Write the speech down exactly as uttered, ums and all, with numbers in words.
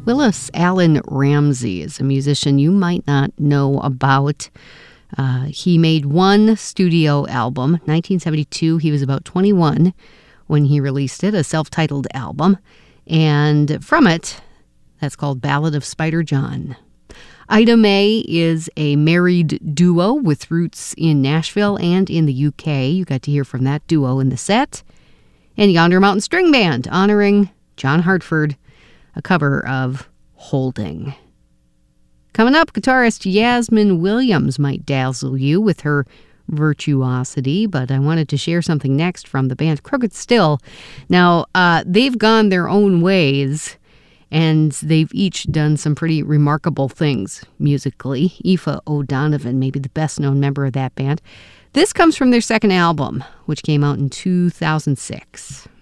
Willis Allen Ramsey is a musician you might not know about. Uh, he made one studio album, nineteen seventy-two. He was about twenty-one when he released it, a self-titled album. And from it, that's called Ballad of Spider John. Ida May is a married duo with roots in Nashville and in the U K. You got to hear from that duo in the set. And Yonder Mountain String Band, honoring John Hartford, a cover of Holding. Coming up, guitarist Yasmin Williams might dazzle you with her virtuosity, but I wanted to share something next from the band Crooked Still. Now, uh, they've gone their own ways, and they've each done some pretty remarkable things musically. Aoife O'Donovan may be the best-known member of that band. This comes from their second album, which came out in two thousand six.